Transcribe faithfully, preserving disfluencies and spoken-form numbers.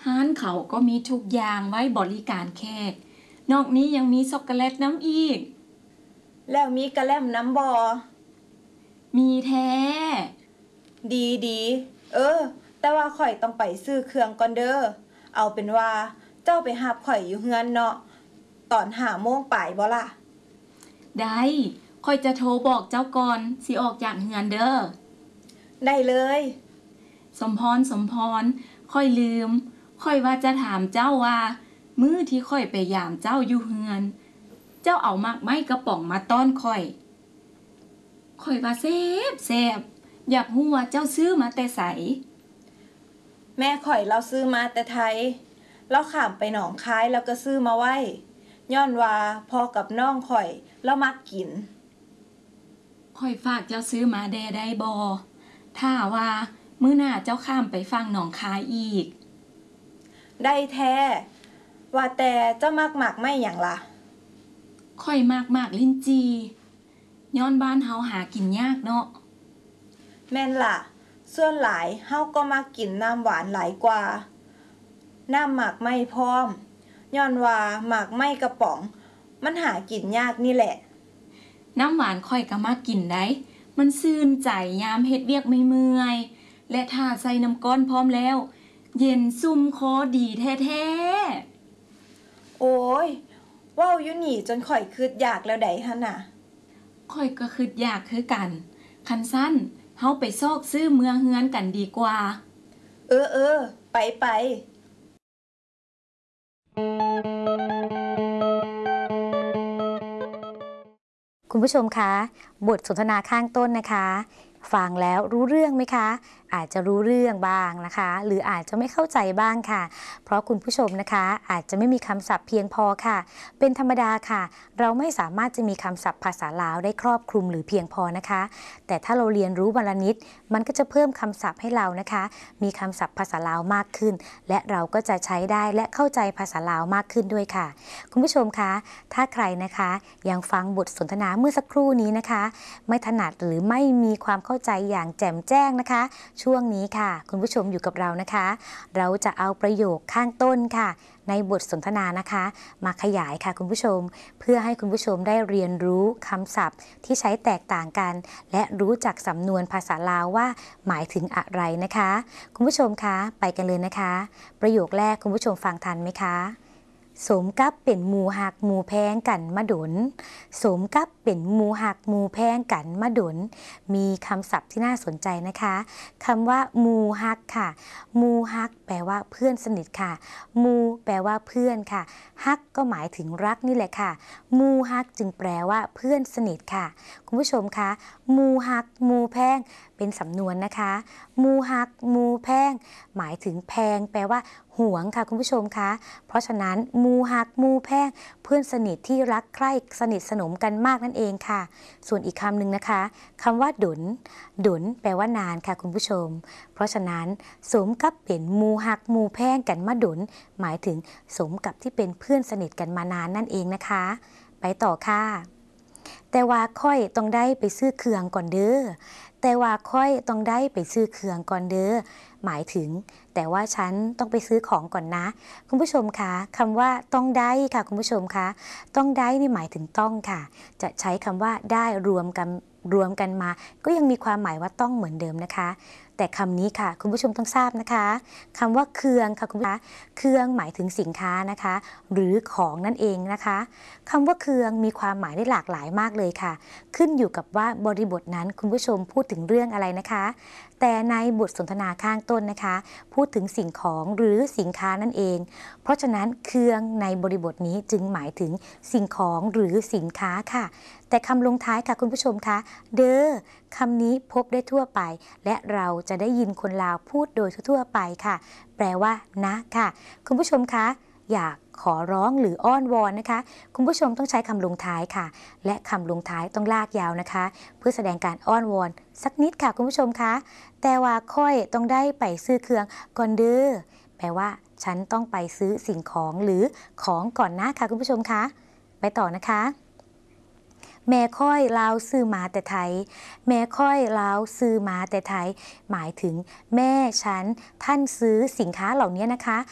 ร้านเขาก็มีทุกอย่างไว้บริการแขกนอกนี้ยังมีช็อกโกแลตน้ำอีกแล้วมีกระแลมน้ำบอมีแท้ดีดีเออแต่ว่าข่อยต้องไปซื้อเครื่องก่อนเด้อเอาเป็นว่าเจ้าไปหาข่อยอยู่เฮือนเนาะตอนห้าโมงป่ายบ่ล่ะได้ค่อยจะโทรบอกเจ้าก่อนสิออกจากเฮือนเด้อได้เลยสมพรสมพรค่อยลืมค่อยว่าจะถามเจ้าว่ามื้อที่ค่อยไปยามเจ้าอยู่เฮือนเจ้าเอามากไม้กระป๋องมาต้อนค่อยค่อยว่าแซ่บแซ่บอยากรู้ว่าเจ้าซื้อมาแต่ไสแม่ข่อยเราซื้อมาแต่ไทยเราข้ามไปหนองคายแล้วก็ซื้อมาไว้ย้อนว่าพอกับน้องข่อยเรามักกินค่อยฝากเจ้าซื้อมาแด่ได้บ่ถ้าว่ามื้อหน้าเจ้าข้ามไปฟังหนองคายอีกได้แท้ว่าแต่เจ้ามักหมักไม่หยังล่ะค่อยมากมากลิ้นจีย้อนบ้านเฮาหากินยากเนาะแม่นล่ะส่วนหลายเฮาก็มากินน้ำหวานหลายกว่าน้ำหมากไม่พร้อมย้อนว่าหมากไม่กระป๋องมันหากินยากนี่แหละน้ำหวานค่อยก็มากินได้มันซื่นใจยามเฮ็ดเวียกไม่เมื่อยและถ้าใส่น้ำก้อนพร้อมแล้วเย็นซุ่มคอดีแท้ๆโอ้ยว้าวอยู่นี่จนข่อยคิดอยากแล้วใดหั่นน่ะค่อยก็คิดอยากคือกันคันสั้นเฮาไปซอกซื้อเมืองเฮือนกันดีกว่าเออเออไปไปคุณผู้ชมคะบทสนทนาข้างต้นนะคะฟังแล้วรู้เรื่องไหมคะอาจจะรู้เรื่องบ้างนะคะหรืออาจจะไม่เข้าใจบ้างค่ะเพราะคุณผู้ชมนะคะอาจจะไม่มีคำศัพท์เพียงพอค่ะเป็นธรรมดาค่ะเราไม่สามารถจะมีคำศัพท์ภาษาลาวได้ครอบคลุมหรือเพียงพอนะคะแต่ถ้าเราเรียนรู้วันละนิดมันก็จะเพิ่มคำศัพท์ให้เรานะคะมีคำศัพท์ภาษาลาวมากขึ้นและเราก็จะใช้ได้และเข้าใจภาษาลาวมากขึ้นด้วยค่ะคุณผู้ชมคะถ้าใครนะคะยังฟังบทสนทนาเมื่อสักครู่นี้นะคะไม่ถนัดหรือไม่มีความเข้าใจอย่างแจ่มแจ้งนะคะช่วงนี้ค่ะคุณผู้ชมอยู่กับเรานะคะเราจะเอาประโยคข้างต้นค่ะในบทสนทนานะคะมาขยายค่ะคุณผู้ชมเพื่อให้คุณผู้ชมได้เรียนรู้คำศัพท์ที่ใช้แตกต่างกันและรู้จักสำนวนภาษาลาวว่าหมายถึงอะไรนะคะคุณผู้ชมคะไปกันเลยนะคะประโยคแรกคุณผู้ชมฟังทันไหมคะสมกับเป็นหมู่หักหมู่แพงกันมาดนสมกับเป็นหมู่หักหมู่แพงกันมาดนมีคำศัพท์ที่น่าสนใจนะคะคำว่าหมู่หักค่ะหมู่หักแปลว่าเพื่อนสนิทค่ะหมู่แปลว่าเพื่อนค่ะฮักก็หมายถึงรักนี่แหละค่ะหมู่ฮักจึงแปลว่าเพื่อนสนิทค่ะคุณผู้ชมคะหมู่หักหมู่แพงเป็นสำนวนนะคะหมู่หักหมู่แพงหมายถึงแพงแปลว่าหวงค่ะคุณผู้ชมคะเพราะฉะนั้นหมู่หักหมู่แพงเพื่อนสนิทที่รักใคร่สนิทสนมกันมากนั่นเองค่ะส่วนอีกคำหนึ่งนะคะคำว่าดนดนแปลว่านานค่ะคุณผู้ชมเพราะฉะนั้นสมกับเป็นหมู่หักหมู่แพงกันมาดนหมายถึงสมกับที่เป็นเพื่อนสนิทกันมานานนั่นเองนะคะไปต่อค่ะแต่ว่าค่อยต้องได้ไปซื้อเครื่องก่อนเด้อแต่ว่าค่อยต้องได้ไปซื้อเครื่องก่อนเด้อหมายถึงแต่ว่าฉันต้องไปซื้อของก่อนนะคุณผู้ชมคะคำว่าต้องได้ค่ะคุณผู้ชมคะต้องได้นี่หมายถึงต้องค่ะจะใช้คำว่าได้รวมกันรวมกันมาก็ยังมีความหมายว่าต้องเหมือนเดิมนะคะแต่คำนี้ค่ะคุณผู้ชมต้องทราบนะคะคำว่าเครื่องค่ะคุณผู้ชมเครื่องหมายถึงสินค้านะคะหรือของนั่นเองนะคะคำว่าเครื่องมีความหมายได้หลากหลายมากเลยค่ะขึ้นอยู่กับว่าบริบทนั้นคุณผู้ชมพูดถึงเรื่องอะไรนะคะแต่ในบทสนทนาข้างต้นนะคะพูดถึงสิ่งของหรือสินค้านั่นเองเพราะฉะนั้นเครื่องในบริบทนี้จึงหมายถึงสิ่งของหรือสินค้าค่ะแต่คำลงท้ายค่ะคุณผู้ชมคะเด้อคำนี้พบได้ทั่วไปและเราจะได้ยินคนลาวพูดโดยทั่วไปค่ะแปลว่านะค่ะคุณผู้ชมคะอยากขอร้องหรืออ้อนวอนนะคะคุณผู้ชมต้องใช้คำลงท้ายค่ะและคำลงท้ายต้องลากยาวนะคะเพื่อแสดงการอ้อนวอนสักนิดค่ะคุณผู้ชมคะแต่ว่าค่อยต้องได้ไปซื้อเครื่องก่อนเด้อแปลว่าฉันต้องไปซื้อสิ่งของหรือของก่อนนะค่ะคุณผู้ชมคะไปต่อนะคะแม่ค่อยลาวซื้อมาแต่ไทยแม่ค่อยลาวซื้อมาแต่ไทยหมายถึงแม่ฉันท่านซื้อสินค้าเหล่านี้นะคะ